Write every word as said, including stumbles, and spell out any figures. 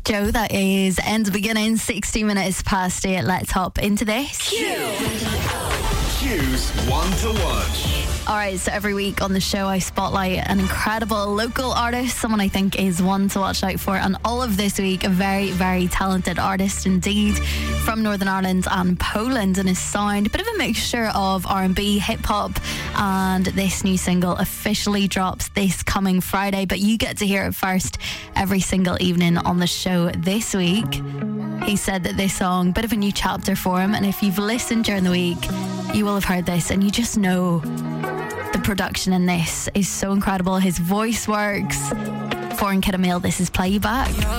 Joe, that is Ends Beginning, sixty minutes past eight. Let's hop into this. Choose one to watch. Alright, so every week on the show I spotlight an incredible local artist, someone I think is one to watch out for, and all of this week a very, very talented artist indeed from Northern Ireland and Poland, and his sound, a bit of a mixture of R and B, hip-hop, and this new single officially drops this coming Friday, but you get to hear it first every single evening on the show this week. He said that this song, bit of a new chapter for him, and if you've listened during the week, you will have heard this and you just know the production in this is so incredible. His voice works. Foreign Kid Emile, this is Play You Back.